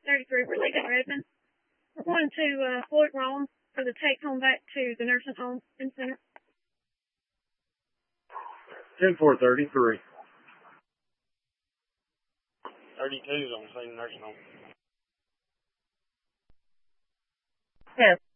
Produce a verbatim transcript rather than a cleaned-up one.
thirty-three for Lincoln Redmond. We're going to uh, Floyd Rome for the take home back to the nursing home in center. ten four thirty-three. thirty-two is on the same nursing home. Yes.